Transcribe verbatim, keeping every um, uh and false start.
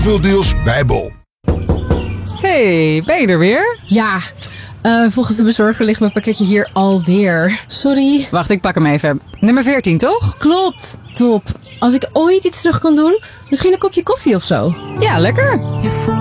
Veel deals bij Bol. Hey, ben je er weer? Ja, uh, volgens de bezorger ligt mijn pakketje hier alweer. Sorry. Wacht, ik pak hem even. Nummer veertien, toch? Klopt, top. Als ik ooit iets terug kan doen, misschien een kopje koffie of zo. Ja, lekker.